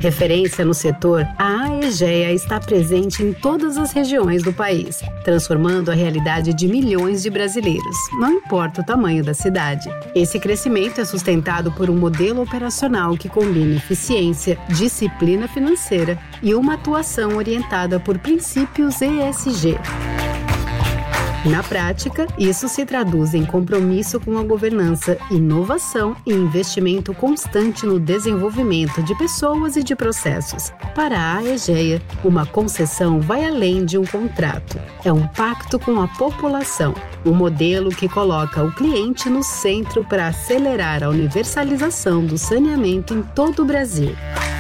Referência no setor, a Aegea está presente em todas as regiões do país, transformando a realidade de milhões de brasileiros, não importa o tamanho da cidade. Esse crescimento é sustentado por um modelo operacional que combina eficiência, disciplina financeira e uma atuação orientada por princípios ESG. Na prática, isso se traduz em compromisso com a governança, inovação e investimento constante no desenvolvimento de pessoas e de processos. Para a Aegea, uma concessão vai além de um contrato. É um pacto com a população, um modelo que coloca o cliente no centro para acelerar a universalização do saneamento em todo o Brasil.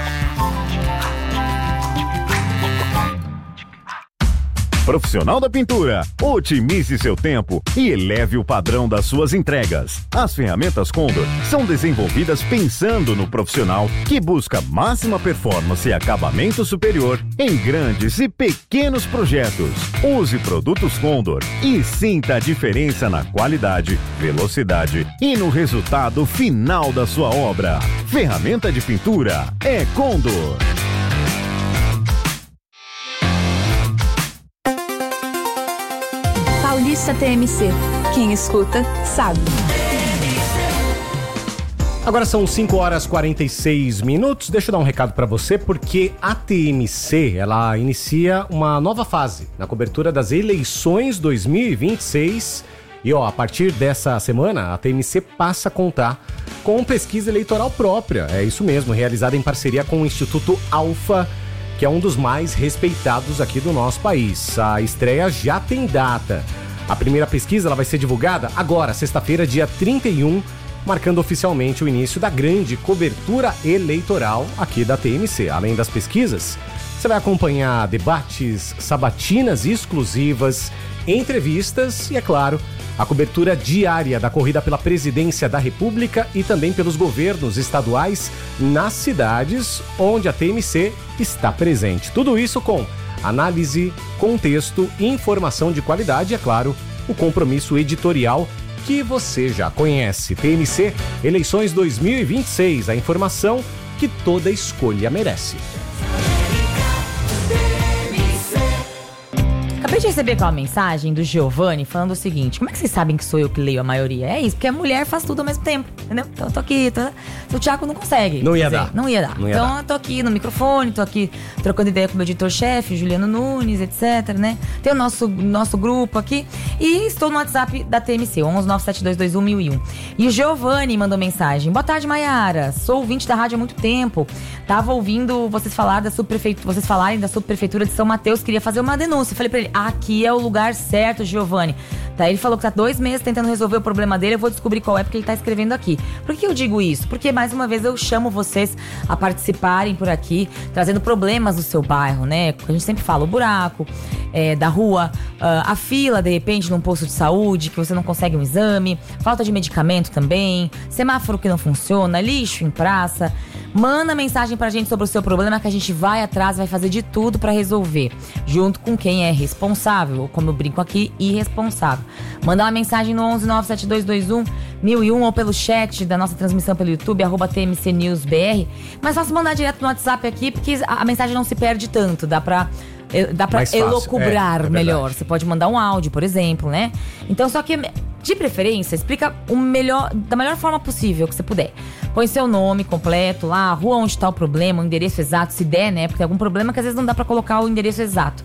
Profissional da pintura, otimize seu tempo e eleve o padrão das suas entregas. As ferramentas Condor são desenvolvidas pensando no profissional que busca máxima performance e acabamento superior em grandes e pequenos projetos. Use produtos Condor e sinta a diferença na qualidade, velocidade e no resultado final da sua obra. Ferramenta de pintura é Condor. Paulista TMC. Quem escuta, sabe. Agora são 5h46. Deixa eu dar um recado para você, porque a TMC, ela inicia uma nova fase na cobertura das eleições 2026. E a partir dessa semana, a TMC passa a contar com pesquisa eleitoral própria. É isso mesmo, realizada em parceria com o Instituto Alfa, que é um dos mais respeitados aqui do nosso país. A estreia já tem data. A primeira pesquisa ela vai ser divulgada agora, sexta-feira, dia 31, marcando oficialmente o início da grande cobertura eleitoral aqui da TMC. Além das pesquisas, você vai acompanhar debates, sabatinas exclusivas, entrevistas e, é claro, a cobertura diária da corrida pela presidência da República e também pelos governos estaduais nas cidades onde a TMC está presente. Tudo isso com análise, contexto, informação de qualidade e, é claro, o compromisso editorial que você já conhece. TMC Eleições 2026, a informação que toda escolha merece. Acabei de receber aquela mensagem do Giovanni falando o seguinte: como é que vocês sabem que sou eu que leio a maioria? É isso, porque a mulher faz tudo ao mesmo tempo, entendeu? Então eu tô aqui, o Thiago não consegue. Não ia dar. Então eu tô aqui no microfone, tô aqui trocando ideia com o meu editor-chefe, Juliano Nunes, etc, né? Tem o nosso grupo aqui. E estou no WhatsApp da TMC, 11972211001. E o Giovanni mandou mensagem: boa tarde, Maiara. Sou ouvinte da rádio há muito tempo. Tava ouvindo vocês falarem da subprefeitura de São Mateus. Queria fazer uma denúncia. Falei pra ele: aqui é o lugar certo, Giovanni. Tá, ele falou que tá 2 meses tentando resolver o problema dele. Eu vou descobrir qual é, porque ele tá escrevendo aqui. Por que eu digo isso? Porque, mais uma vez, eu chamo vocês a participarem por aqui, trazendo problemas do seu bairro, né? A gente sempre fala, o buraco da rua, a fila, de repente, num posto de saúde, que você não consegue um exame, falta de medicamento também, semáforo que não funciona, lixo em praça. Manda mensagem pra gente sobre o seu problema, que a gente vai atrás, vai fazer de tudo pra resolver, junto com quem é responsável, ou como eu brinco aqui, irresponsável. Manda uma mensagem no 11972211001 ou pelo chat da nossa transmissão pelo YouTube, @TMCNewsBR. Mas faça mandar direto no WhatsApp aqui, porque a mensagem não se perde tanto, dá pra elocubrar melhor. Você pode mandar um áudio, por exemplo, né? Então, só que, de preferência, explica da melhor forma possível que você puder. Põe seu nome completo lá, a rua onde está o problema, o endereço exato, se der, né? Porque tem algum problema que às vezes não dá pra colocar o endereço exato.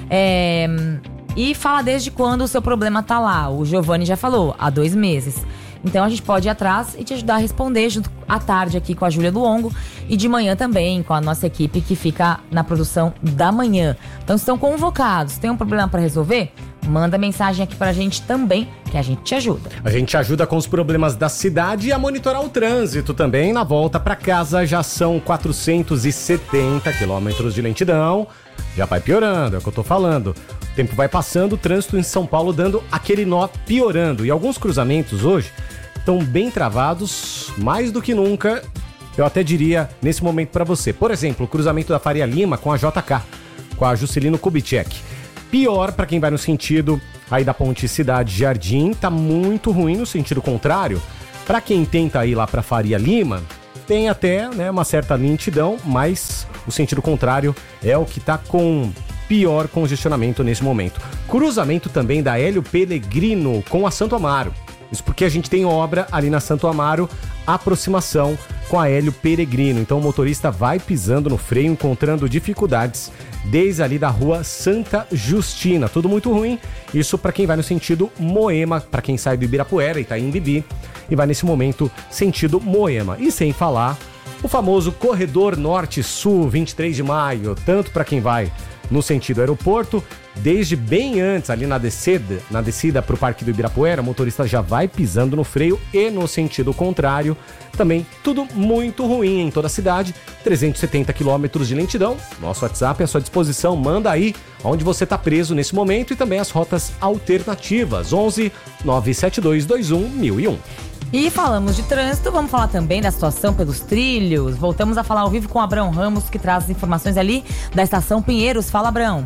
E fala desde quando o seu problema tá lá. O Giovanni já falou, há 2 meses. Então a gente pode ir atrás e te ajudar a responder junto à tarde aqui com a Júlia do Longo e de manhã também com a nossa equipe que fica na produção da manhã. Então estão convocados. Tem um problema para resolver? Manda mensagem aqui pra gente também, que a gente te ajuda. A gente te ajuda com os problemas da cidade e a monitorar o trânsito também. Na volta pra casa já são 470 quilômetros de lentidão. Já vai piorando, é o que eu tô falando. O tempo vai passando, o trânsito em São Paulo dando aquele nó piorando. E alguns cruzamentos hoje estão bem travados, mais do que nunca, eu até diria, nesse momento para você. Por exemplo, o cruzamento da Faria Lima com a JK, com a Juscelino Kubitschek. Pior para quem vai no sentido aí da Ponte Cidade Jardim, tá muito ruim no sentido contrário. Para quem tenta ir lá para Faria Lima, tem até, né, uma certa lentidão, mas o sentido contrário é o que está com pior congestionamento nesse momento. Cruzamento também da Hélio Pellegrino com a Santo Amaro. Isso porque a gente tem obra ali na Santo Amaro, aproximação com a Hélio Pellegrino. Então o motorista vai pisando no freio, encontrando dificuldades desde ali da rua Santa Justina. Tudo muito ruim. Isso para quem vai no sentido Moema, para quem sai do Ibirapuera, Itaim Bibi, e vai nesse momento sentido Moema. E sem falar o famoso Corredor Norte-Sul, 23 de maio, tanto para quem vai no sentido aeroporto, desde bem antes, ali na descida para o Parque do Ibirapuera, o motorista já vai pisando no freio, e no sentido contrário, também tudo muito ruim em toda a cidade, 370 quilômetros de lentidão. Nosso WhatsApp é à sua disposição, manda aí onde você está preso nesse momento e também as rotas alternativas, 11 97221 1001. E falamos de trânsito, vamos falar também da situação pelos trilhos. Voltamos a falar ao vivo com o Abrão Ramos, que traz as informações ali da Estação Pinheiros. Fala, Abrão.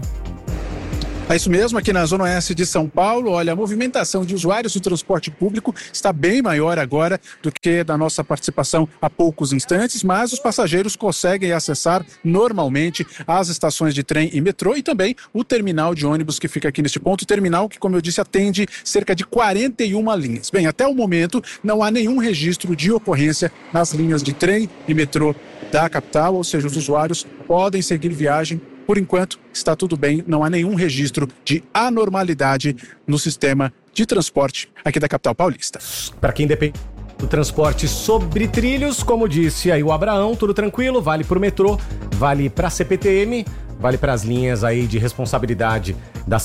É isso mesmo, aqui na Zona Oeste de São Paulo, olha, a movimentação de usuários do transporte público está bem maior agora do que da nossa participação há poucos instantes, mas os passageiros conseguem acessar normalmente as estações de trem e metrô e também o terminal de ônibus que fica aqui neste ponto, terminal que, como eu disse, atende cerca de 41 linhas. Bem, até o momento não há nenhum registro de ocorrência nas linhas de trem e metrô da capital, ou seja, os usuários podem seguir viagem. Por enquanto, está tudo bem, não há nenhum registro de anormalidade no sistema de transporte aqui da capital paulista. Para quem depende do transporte sobre trilhos, como disse aí o Abraão, tudo tranquilo, vale para o metrô, vale para a CPTM, vale para as linhas aí de responsabilidade da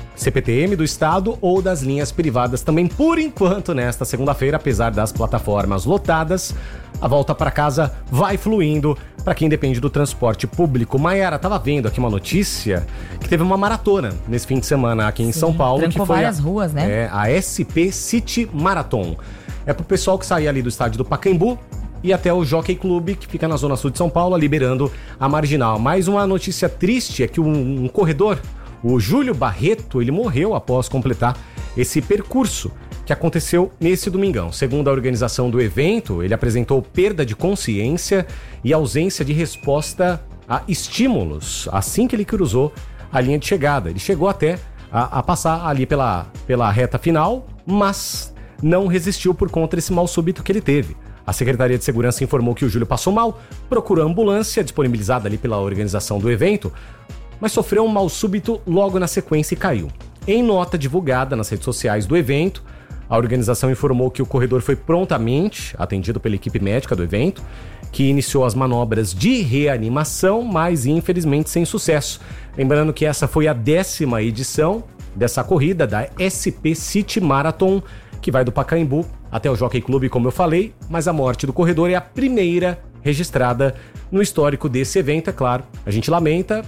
CPTM do estado ou das linhas privadas também, por enquanto, nesta segunda-feira, apesar das plataformas lotadas, a volta para casa vai fluindo para quem depende do transporte público. Maiara, estava vendo aqui uma notícia que teve uma maratona nesse fim de semana aqui em São Paulo. Que foi várias ruas, né? A SP City Marathon. É pro pessoal que sair ali do estádio do Pacaembu e até o Jockey Club, que fica na zona sul de São Paulo, liberando a Marginal. Mais uma notícia triste é que um corredor, o Júlio Barreto, ele morreu após completar esse percurso que aconteceu nesse domingão. Segundo a organização do evento, ele apresentou perda de consciência e ausência de resposta a estímulos assim que ele cruzou a linha de chegada. Ele chegou até a passar ali pela reta final, mas não resistiu por conta desse mal súbito que ele teve. A Secretaria de Segurança informou que o Júlio passou mal, procurou a ambulância disponibilizada ali pela organização do evento, mas sofreu um mal súbito logo na sequência e caiu. Em nota divulgada nas redes sociais do evento, a organização informou que o corredor foi prontamente atendido pela equipe médica do evento, que iniciou as manobras de reanimação, mas infelizmente sem sucesso. Lembrando que essa foi a 10ª edição dessa corrida da SP City Marathon, que vai do Pacaembu até o Jockey Club, como eu falei, mas a morte do corredor é a primeira registrada no histórico desse evento, é claro. A gente lamenta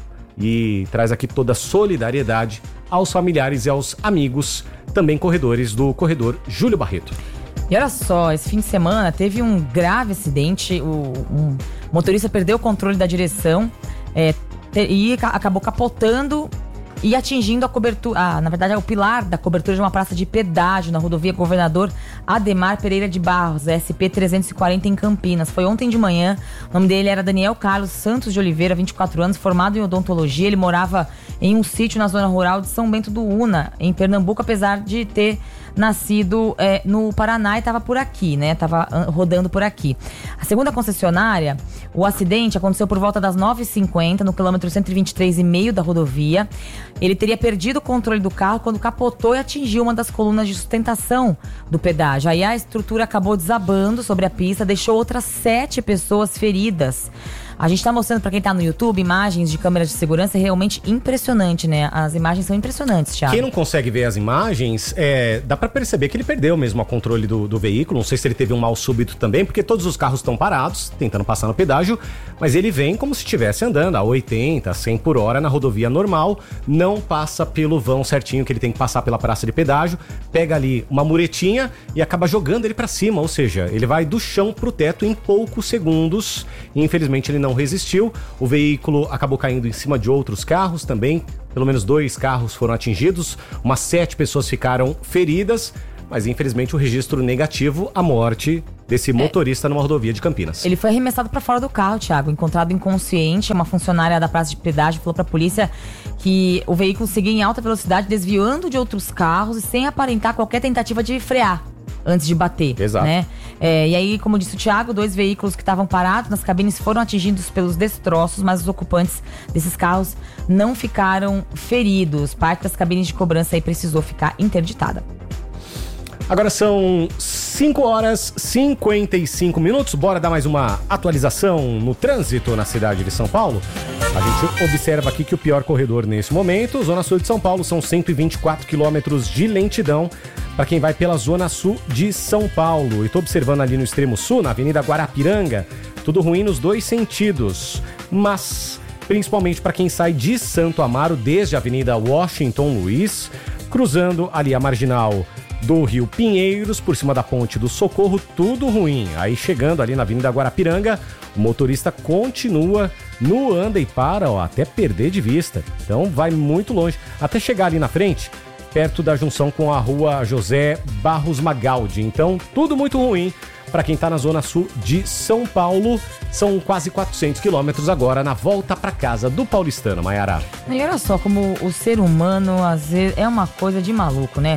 e traz aqui toda a solidariedade aos familiares e aos amigos, também corredores do corredor Júlio Barreto. E olha só, esse fim de semana teve um grave acidente, um motorista perdeu o controle da direção e acabou capotando e atingindo a cobertura, na verdade é o pilar da cobertura de uma praça de pedágio na rodovia Governador Ademar Pereira de Barros, SP-340 em Campinas. Foi ontem de manhã, o nome dele era Daniel Carlos Santos de Oliveira, 24 anos, formado em odontologia. Ele morava em um sítio na zona rural de São Bento do Una, em Pernambuco, apesar de ter nascido no Paraná e estava por aqui, né? Estava rodando por aqui. A segunda concessionária, o acidente aconteceu por volta das 9h50, no quilômetro 123,5 da rodovia. Ele teria perdido o controle do carro quando capotou e atingiu uma das colunas de sustentação do pedágio. Aí a estrutura acabou desabando sobre a pista, deixou outras 7 pessoas feridas. A gente tá mostrando pra quem tá no YouTube imagens de câmeras de segurança, é realmente impressionante, né? As imagens são impressionantes, Thiago. Quem não consegue ver as imagens, dá pra perceber que ele perdeu mesmo o controle do veículo. Não sei se ele teve um mal súbito também, porque todos os carros estão parados, tentando passar no pedágio, mas ele vem como se estivesse andando a 80, 100 por hora na rodovia normal, não passa pelo vão certinho que ele tem que passar pela praça de pedágio, pega ali uma muretinha e acaba jogando ele pra cima, ou seja, ele vai do chão pro teto em poucos segundos e infelizmente ele não resistiu. O veículo acabou caindo em cima de outros carros também, pelo menos 2 carros foram atingidos, umas 7 pessoas ficaram feridas. mas infelizmente o registro negativo, a morte desse motorista numa rodovia de Campinas. Ele foi arremessado para fora do carro, Thiago, encontrado inconsciente. Uma funcionária da praça de pedágio falou para a polícia que o veículo seguia em alta velocidade, desviando de outros carros e sem aparentar qualquer tentativa de frear antes de bater. Exato. Né? E aí, como disse o Thiago, 2 veículos que estavam parados nas cabines foram atingidos pelos destroços, mas os ocupantes desses carros não ficaram feridos. Parte das cabines de cobrança aí precisou ficar interditada. Agora são 5h55. Bora dar mais uma atualização no trânsito na cidade de São Paulo? A gente observa aqui que o pior corredor nesse momento, Zona Sul de São Paulo, são 124 quilômetros de lentidão para quem vai pela Zona Sul de São Paulo. E tô observando ali no extremo sul, na Avenida Guarapiranga, tudo ruim nos 2 sentidos. Mas, principalmente para quem sai de Santo Amaro, desde a Avenida Washington Luiz, cruzando ali a Marginal do Rio Pinheiros, por cima da Ponte do Socorro, tudo ruim. Aí chegando ali na Avenida Guarapiranga, o motorista continua no anda e para, até perder de vista. Então vai muito longe, até chegar ali na frente, perto da junção com a Rua José Barros Magaldi. Então tudo muito ruim para quem tá na Zona Sul de São Paulo. São quase 400 quilômetros agora na volta para casa do paulistano, Mayara. E olha só como o ser humano às vezes é uma coisa de maluco, né?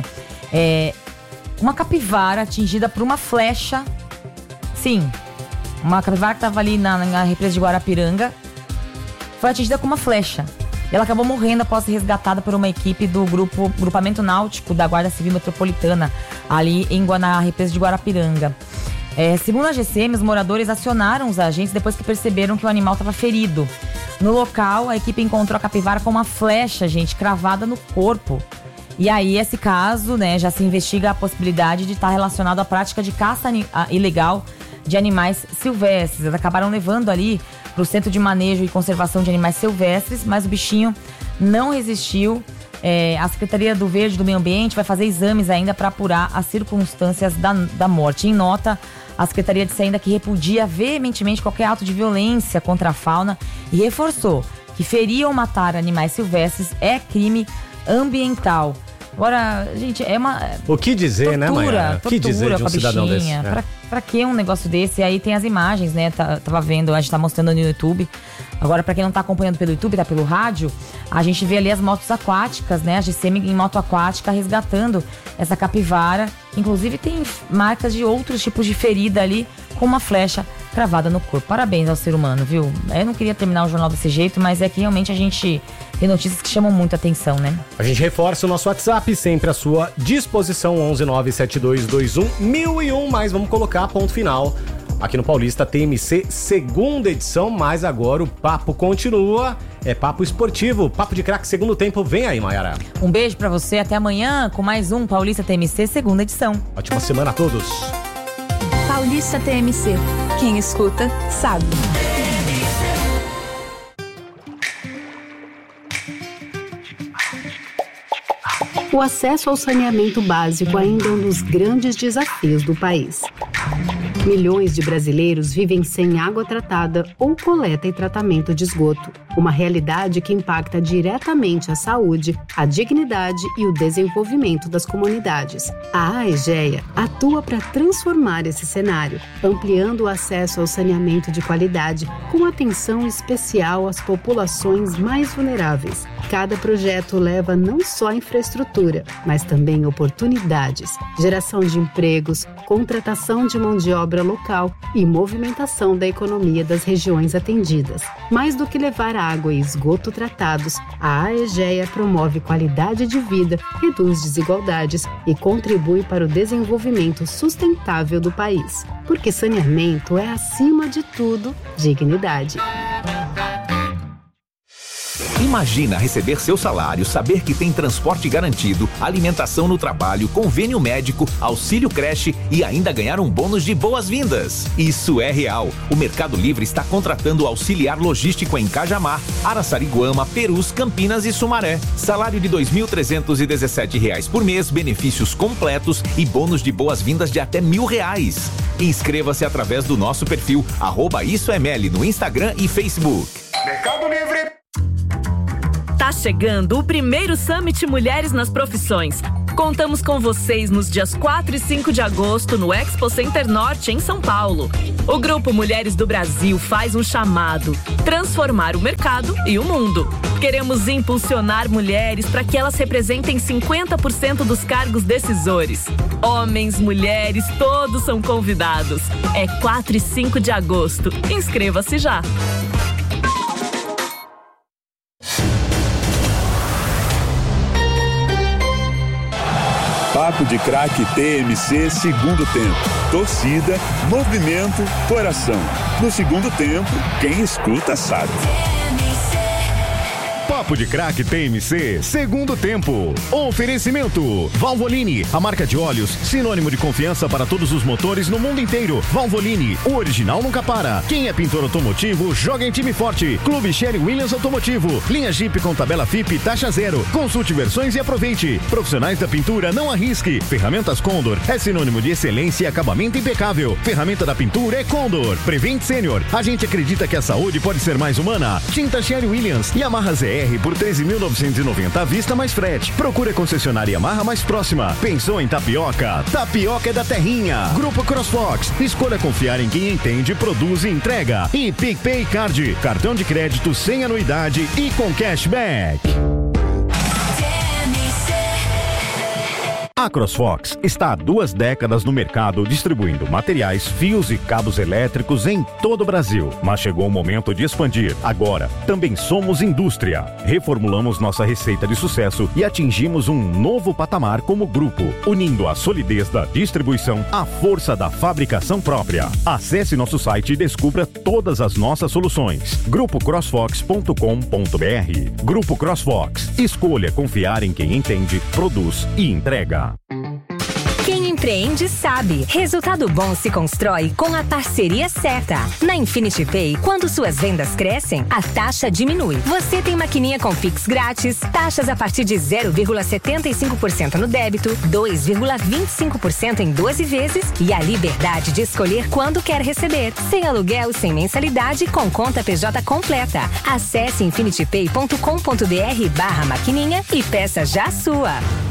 Uma capivara atingida por uma flecha. Sim, uma capivara que estava ali na represa de Guarapiranga foi atingida com uma flecha. E ela acabou morrendo após ser resgatada por uma equipe do grupamento náutico da Guarda Civil Metropolitana, ali na represa de Guarapiranga. Segundo a GCM, os moradores acionaram os agentes depois que perceberam que o animal estava ferido. No local, a equipe encontrou a capivara com uma flecha, cravada no corpo. E aí, esse caso, né, já se investiga a possibilidade de estar relacionado à prática de caça ilegal de animais silvestres. Eles acabaram levando ali para o Centro de Manejo e Conservação de Animais Silvestres, mas o bichinho não resistiu. A Secretaria do Verde e do Meio Ambiente vai fazer exames ainda para apurar as circunstâncias da morte. Em nota, a Secretaria disse ainda que repudia veementemente qualquer ato de violência contra a fauna e reforçou que ferir ou matar animais silvestres é crime ambiental. Agora, gente, é uma... O que dizer, né, Mayara? O que dizer de um cidadão desse? Pra que um negócio desse? E aí tem as imagens, né? Tava vendo, a gente tá mostrando no YouTube. Agora, pra quem não tá acompanhando pelo YouTube, tá pelo rádio, a gente vê ali as motos aquáticas, né? A GCM em moto aquática resgatando essa capivara. Inclusive tem marcas de outros tipos de ferida ali, com uma flecha cravada no corpo. Parabéns ao ser humano, viu? Eu não queria terminar o jornal desse jeito, mas é que realmente a gente tem notícias que chamam muito a atenção, né? A gente reforça o nosso WhatsApp, sempre à sua disposição, 11972211001, mas vamos colocar ponto final aqui no Paulista TMC, segunda edição, mas agora o papo continua, é papo esportivo, papo de craque, segundo tempo, vem aí, Mayara. Um beijo pra você, até amanhã com mais um Paulista TMC, segunda edição. Ótima semana a todos. Paulista TMC. Quem escuta, sabe. O acesso ao saneamento básico ainda é um dos grandes desafios do país. Milhões de brasileiros vivem sem água tratada ou coleta e tratamento de esgoto. Uma realidade que impacta diretamente a saúde, a dignidade e o desenvolvimento das comunidades. A AEGEA atua para transformar esse cenário, ampliando o acesso ao saneamento de qualidade, com atenção especial às populações mais vulneráveis. Cada projeto leva não só infraestrutura, mas também oportunidades, geração de empregos, contratação de mão de obra local e movimentação da economia das regiões atendidas. Mais do que levar água e esgoto tratados, a AEGEA promove qualidade de vida, reduz desigualdades e contribui para o desenvolvimento sustentável do país. Porque saneamento é, acima de tudo, dignidade. Imagina receber seu salário, saber que tem transporte garantido, alimentação no trabalho, convênio médico, auxílio creche e ainda ganhar um bônus de boas-vindas. Isso é real. O Mercado Livre está contratando auxiliar logístico em Cajamar, Araçariguama, Perus, Campinas e Sumaré. Salário de R$ 2.317 por mês, benefícios completos e bônus de boas-vindas de até R$1.000. Inscreva-se através do nosso perfil @IsoEML no Instagram e Facebook. Mercado Livre. Tá chegando o primeiro Summit Mulheres nas Profissões. Contamos com vocês nos dias 4 e 5 de agosto no Expo Center Norte, em São Paulo. O Grupo Mulheres do Brasil faz um chamado: transformar o mercado e o mundo. Queremos impulsionar mulheres para que elas representem 50% dos cargos decisores. Homens, mulheres, todos são convidados. É 4 e 5 de agosto. Inscreva-se já. Papo de Craque TMC, segundo tempo. Torcida, movimento, coração. No segundo tempo, quem escuta sabe. Papo de Craque TMC, segundo tempo. Oferecimento: Valvoline, a marca de óleos, sinônimo de confiança para todos os motores no mundo inteiro. Valvoline, o original nunca para. Quem é pintor automotivo, joga em time forte. Clube Sherwin-Williams Automotivo. Linha Jeep com tabela FIP, taxa zero. Consulte versões e aproveite. Profissionais da pintura, não arrisque. Ferramentas Condor é sinônimo de excelência e acabamento impecável. Ferramenta da pintura é Condor. Prevent Senior, a gente acredita que a saúde pode ser mais humana. Tinta Sherwin-Williams e Yamaha ZR por 13.990 à vista mais frete. Procure a concessionária Yamaha mais próxima. Pensou em tapioca? Tapioca é da Terrinha. Grupo CrossFox. Escolha confiar em quem entende, produz e entrega. E PicPay Card. Cartão de crédito sem anuidade e com cashback. A CrossFox está há 2 décadas no mercado distribuindo materiais, fios e cabos elétricos em todo o Brasil. Mas chegou o momento de expandir. Agora, também somos indústria. Reformulamos nossa receita de sucesso e atingimos um novo patamar como grupo, unindo a solidez da distribuição à força da fabricação própria. Acesse nosso site e descubra todas as nossas soluções. grupocrossfox.com.br. Grupo CrossFox. Escolha confiar em quem entende, produz e entrega. Quem empreende sabe. Resultado bom se constrói com a parceria certa. Na Infinity Pay, quando suas vendas crescem, a taxa diminui. Você tem maquininha com Pix grátis, taxas a partir de 0,75% no débito, 2,25% em 12 vezes e a liberdade de escolher quando quer receber. Sem aluguel, sem mensalidade, com conta PJ completa. Acesse infinitypay.com.br/maquininha e peça já a sua.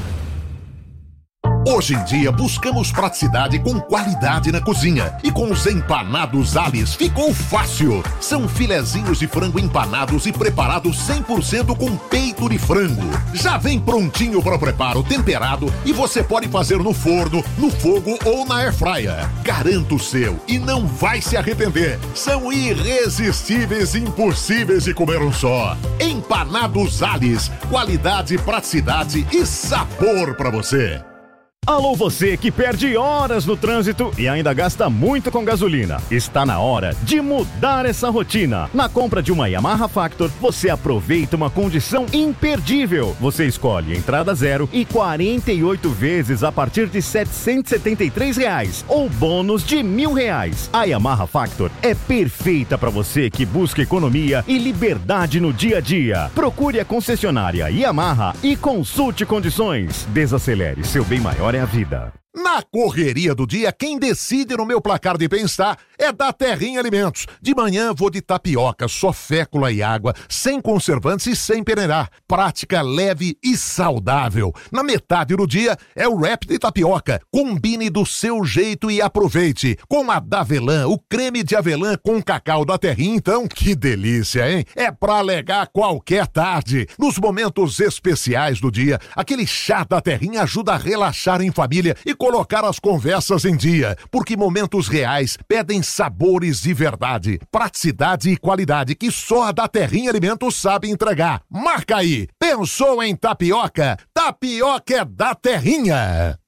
Hoje em dia, buscamos praticidade com qualidade na cozinha. E com os empanados Alice ficou fácil. São filezinhos de frango empanados e preparados 100% com peito de frango. Já vem prontinho para o preparo, temperado, e você pode fazer no forno, no fogo ou na airfryer. Garanta o seu e não vai se arrepender. São irresistíveis e impossíveis de comer um só. Empanados Alice. Qualidade, praticidade e sabor para você. Alô, você que perde horas no trânsito e ainda gasta muito com gasolina. Está na hora de mudar essa rotina. Na compra de uma Yamaha Factor, você aproveita uma condição imperdível. Você escolhe entrada zero e 48 vezes a partir de R$ 773 ou bônus de R$1.000. A Yamaha Factor é perfeita para você que busca economia e liberdade no dia a dia. Procure a concessionária Yamaha e consulte condições. Desacelere, seu bem maior é a vida. Na correria do dia, quem decide no meu placar de bem-estar é da Terrinha Alimentos. De manhã vou de tapioca, só fécula e água, sem conservantes e sem peneirar. Prática, leve e saudável. Na metade do dia é o wrap de tapioca. Combine do seu jeito e aproveite. Com a Davelã, o creme de avelã com cacau da Terrinha, então, que delícia, hein? É pra alegar qualquer tarde. Nos momentos especiais do dia, aquele chá da Terrinha ajuda a relaxar em família e colocar as conversas em dia, porque momentos reais pedem sabores de verdade, praticidade e qualidade que só a da Terrinha Alimentos sabe entregar. Marca aí! Pensou em tapioca? Tapioca é da Terrinha!